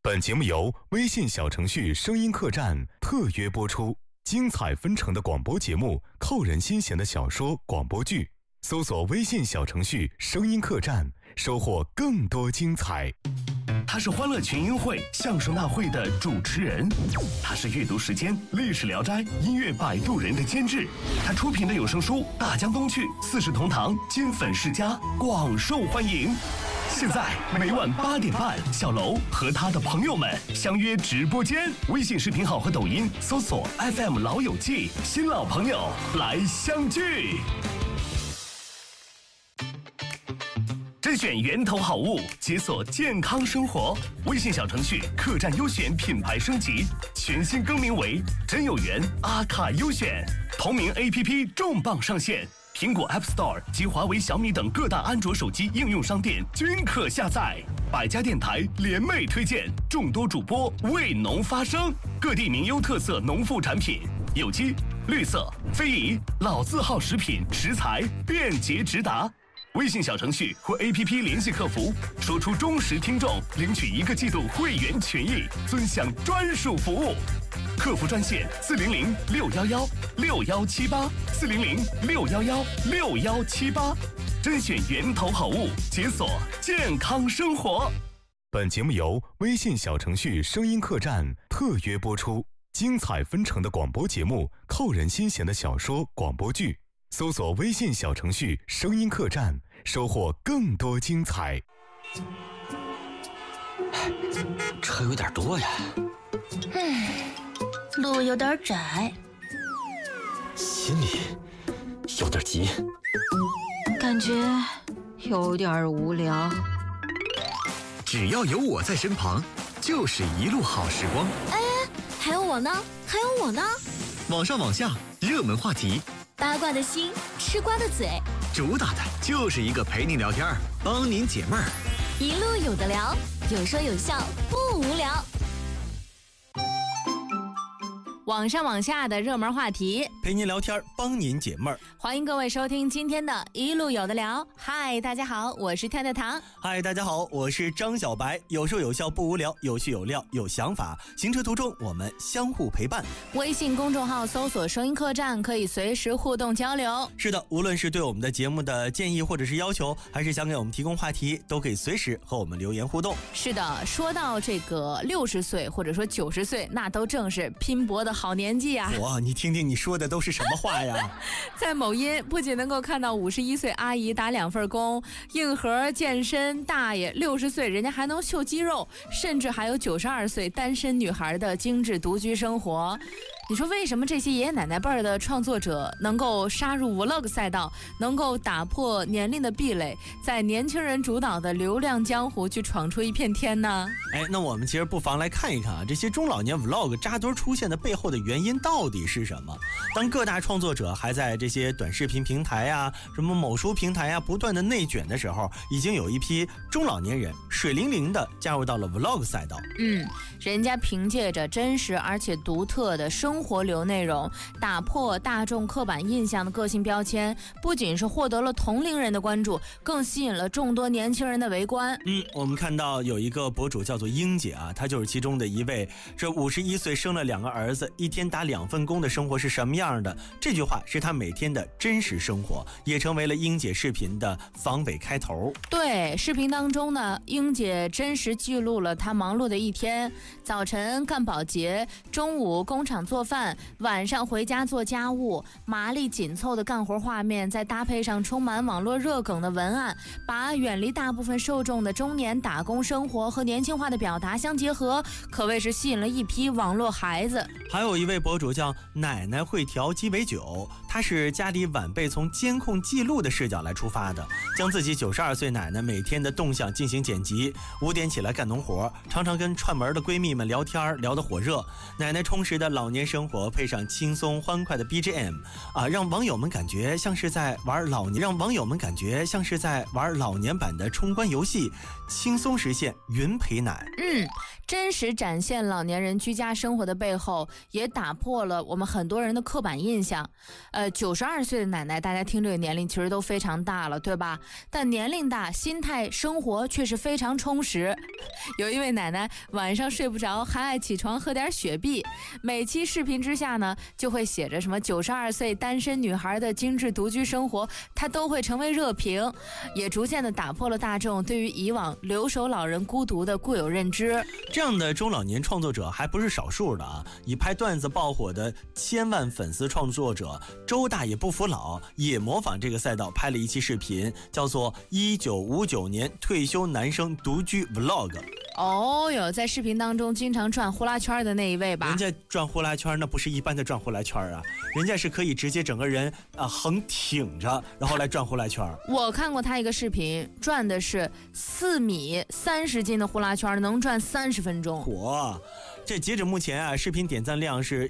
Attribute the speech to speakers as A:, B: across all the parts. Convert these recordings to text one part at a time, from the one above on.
A: 本节目由微信小程序声音客栈特约播出，精彩纷呈的广播节目，扣人心弦的小说、广播剧，搜索微信小程序声音客栈，收获更多精彩。
B: 他是欢乐群英会相声大会的主持人，他是阅读时间历史聊斋音乐摆渡人的监制，他出品的有声书《大江东去》《四世同堂》金粉世家广受欢迎。现在每晚8点半，小楼和他的朋友们相约直播间，微信视频号和抖音搜索 FM 老友记，新老朋友来相聚。甄选源头好物，解锁健康生活。微信小程序客栈优选品牌升级，全新更名为真有缘阿卡优选。同名 APP 重磅上线，苹果 App Store 及华为、小米等各大安卓手机应用商店均可下载。百家电台联袂推荐，众多主播为农发声，各地名优特色农副产品，有机、绿色、非遗、老字号食品食材便捷直达。微信小程序或 APP 联系客服，说出忠实听众，领取1个季度会员权益，尊享专属服务。客服专线400-611-6178，400-611-6178，甄选源头好物，解锁健康生活。
A: 本节目由微信小程序声音客栈特约播出，精彩纷呈的广播节目，扣人心弦的小说、广播剧，搜索微信小程序声音客栈，收获更多精彩。
C: 车有点多呀，
D: 路有点窄，
C: 心里有点急，
D: 感觉有点无聊。
E: 只要有我在身旁，就是一路好时光。
F: 哎，还有我呢，还有我呢。
E: 网上网下，热门话题，
F: 八卦的心，吃瓜的嘴，
E: 主打的就是一个陪您聊天，帮您解闷儿，
F: 一路有的聊，有说有笑，不无聊。
G: 网上网下的热门话题，
H: 陪您聊天，帮您解闷儿。
G: 欢迎各位收听今天的一路有的聊。嗨，大家好，我是跳跳糖。
H: 嗨，大家好，我是张小白。有说有笑不无聊，有趣有料有想法。行车途中我们相互陪伴。
G: 微信公众号搜索声音客栈，可以随时互动交流。
H: 是的，无论是对我们的节目的建议或者是要求，还是想给我们提供话题，都可以随时和我们留言互动。
G: 是的，说到这个60岁或者说90岁，那都正是拼搏的好年纪啊！
H: 哇，你听听你说的都是什么话呀？
G: 在某音不仅能够看到51岁阿姨打2份工，硬核健身大爷60岁人家还能秀肌肉，甚至还有92岁单身女孩的精致独居生活。你说为什么这些爷爷奶奶辈儿的创作者能够杀入 Vlog 赛道，能够打破年龄的壁垒，在年轻人主导的流量江湖去闯出一片天呢？
H: 那我们其实不妨来看一看啊，这些中老年 Vlog 扎堆出现的背后的原因到底是什么？当各大创作者还在这些短视频平台啊、什么某书平台啊不断的内卷的时候，已经有一批中老年人水灵灵的加入到了 Vlog 赛道。
G: 人家凭借着真实而且独特的生活流内容，打破大众刻板印象的个性标签，不仅是获得了同龄人的关注，更吸引了众多年轻人的围观。
H: 我们看到有一个博主叫做英姐啊，她就是其中的一位。这51岁生了2个儿子，一天打2份工的生活是什么样的？这句话是她每天的真实生活，也成为了英姐视频的防伪开头。
G: 对，视频当中呢，英姐真实记录了她忙碌的一天，早晨干保洁，中午工厂做饭，晚上回家做家务，麻利紧凑的干活画面，再搭配上充满网络热梗的文案，把远离大部分受众的中年打工生活和年轻化的表达相结合，可谓是吸引了一批网络孩子。
H: 还有一位博主叫奶奶会调鸡尾酒，他是家里晚辈从监控记录的视角来出发的，将自己92岁奶奶每天的动向进行剪辑。5点起来干农活，常常跟串门的闺蜜们聊天，聊得火热。奶奶充实的老年生活配上轻松欢快的 BGM 让网友们感觉像是在玩老年版的冲关游戏，轻松实现云陪奶。
G: 真实展现老年人居家生活的背后，也打破了我们很多人的刻板印象。92岁的奶奶，大家听这个年龄其实都非常大了，对吧？但年龄大，心态生活却是非常充实。有一位奶奶晚上睡不着，还爱起床喝点雪碧。每期视频之下呢，就会写着什么92岁单身女孩的精致独居生活，她都会成为热评，也逐渐的打破了大众对于以往留守老人孤独的固有认知。
H: 这样的中老年创作者还不是少数的啊！以拍段子爆火的1000万粉丝创作者周大爷不服老，也模仿这个赛道拍了一期视频，叫做1959年退休男生独居 vlog。
G: 哦哟，在视频当中经常转呼啦圈的那一位吧？
H: 人家转呼啦圈那不是一般的转呼啦圈啊，人家是可以直接整个人横挺着，然后来转呼啦圈。
G: 我看过他一个视频，转的是4米30斤的呼啦圈，能转30分钟。
H: 嚯！这截止目前啊，视频点赞量是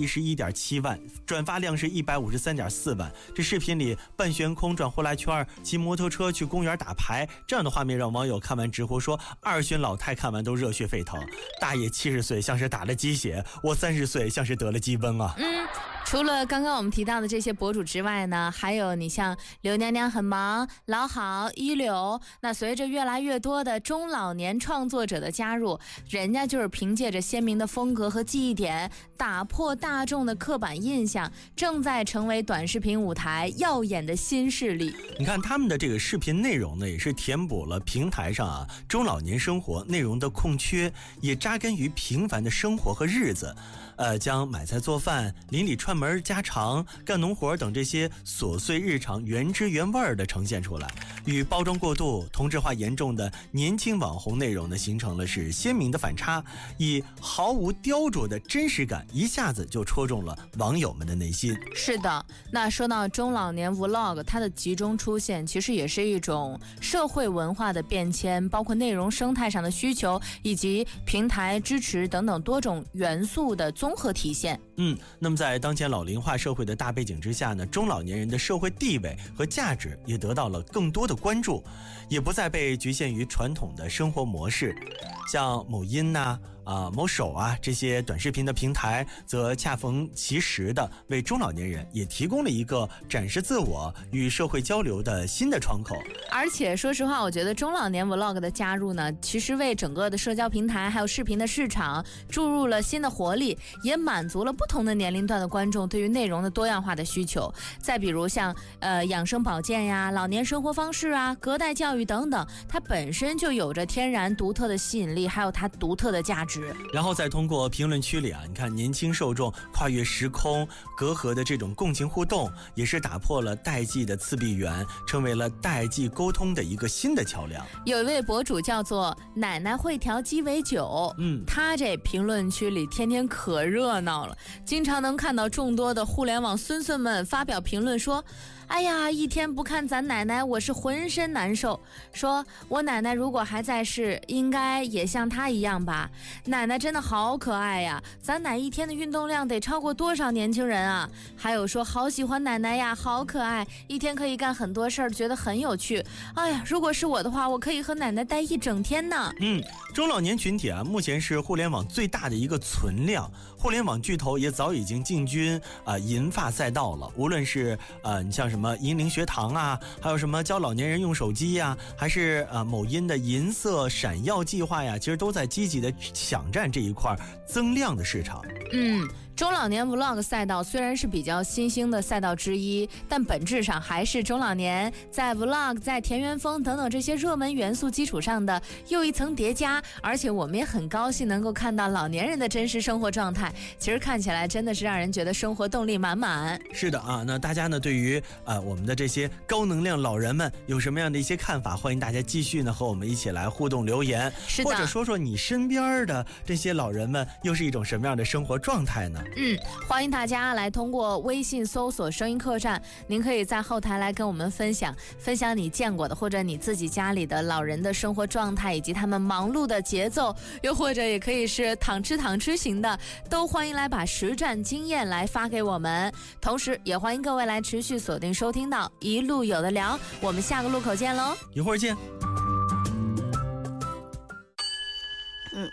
H: 111.7万，转发量是153.4万。这视频里半悬空转呼啦圈，骑摩托车去公园打牌，这样的画面让网友看完直呼说，2旬老太看完都热血沸腾。大爷70岁像是打了鸡血，我30岁像是得了鸡瘟啊。
G: 除了刚刚我们提到的这些博主之外呢，还有你像刘娘娘很忙、老好、一流。那随着越来越多的中老年创作者的加入，人家就是凭借着鲜明的风格和记忆点，打破大众的刻板印象，正在成为短视频舞台耀眼的新势力。
H: 你看他们的这个视频内容呢，也是填补了平台上中老年生活内容的空缺，也扎根于平凡的生活和日子。将买菜做饭、邻里串门家常、干农活等这些琐碎日常原汁原味的呈现出来，与包装过度、同质化严重的年轻网红内容呢，形成了是鲜明的反差，以毫无雕琢的真实感，一下子就戳中了网友们的内心。
G: 是的，那说到中老年 vlog， 它的集中出现，其实也是一种社会文化的变迁，包括内容生态上的需求，以及平台支持等等多种元素的综合体现。
H: 那么在当前老龄化社会的大背景之下呢，中老年人的社会地位和价值也得到了更多的关注，也不再被局限于传统的生活模式。像某音某手这些短视频的平台，则恰逢其时的为中老年人也提供了一个展示自我与社会交流的新的窗口。
G: 而且说实话，我觉得中老年 vlog 的加入呢，其实为整个的社交平台还有视频的市场注入了新的活力，也满足了不同的年龄段的观众对于内容的多样化的需求。再比如像养生保健呀、老年生活方式隔代教育等等，它本身就有着天然独特的吸引力，还有它独特的价值。
H: 然后再通过评论区里你看年轻受众跨越时空隔阂的这种共情互动，也是打破了代际的自闭源，成为了代际沟通的一个新的桥梁。
G: 有一位博主叫做奶奶会调鸡尾酒，他这评论区里天天可热闹了，经常能看到众多的互联网孙孙们发表评论说，哎呀，一天不看咱奶奶我是浑身难受，说我奶奶如果还在世应该也像她一样吧，奶奶真的好可爱呀，咱奶一天的运动量得超过多少年轻人啊。还有说好喜欢奶奶呀，好可爱，一天可以干很多事儿，觉得很有趣，哎呀，如果是我的话，我可以和奶奶待一整天呢。
H: 中老年群体目前是互联网最大的一个存量，互联网巨头也早已经进军银发赛道了，无论是你像什么银龄学堂还有什么教老年人用手机还是某音的银色闪耀计划其实都在积极的抢占这一块增量的市场。
G: 中老年 vlog 赛道虽然是比较新兴的赛道之一，但本质上还是中老年在 vlog 在田园风等等这些热门元素基础上的又一层叠加，而且我们也很高兴能够看到老年人的真实生活状态，其实看起来真的是让人觉得生活动力满满。
H: 是的那大家呢对于我们的这些高能量老人们有什么样的一些看法，欢迎大家继续呢和我们一起来互动留言，或者说说你身边的这些老人们又是一种什么样的生活状态呢？
G: 欢迎大家来通过微信搜索声音客栈，您可以在后台来跟我们分享你见过的或者你自己家里的老人的生活状态，以及他们忙碌的节奏，又或者也可以是躺吃型的，都欢迎来把实战经验来发给我们。同时也欢迎各位来持续锁定收听到一路有的聊，我们下个路口见喽，
H: 一会儿见。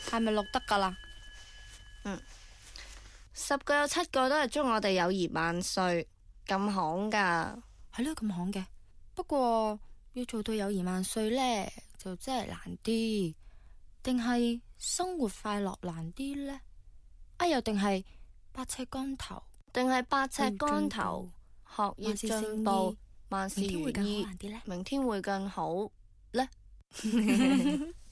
I: 係咪錄得噶啦
J: ？10個有7個都係祝我哋友誼萬歲，咁行噶？
I: 係咯，咁行嘅。不過要做到友誼萬歲呢，就真係難啲。定係生活快樂難啲呢？又定係百尺竿頭？
J: 定係百尺竿頭？學業進步，萬事如意，明天會更好呢？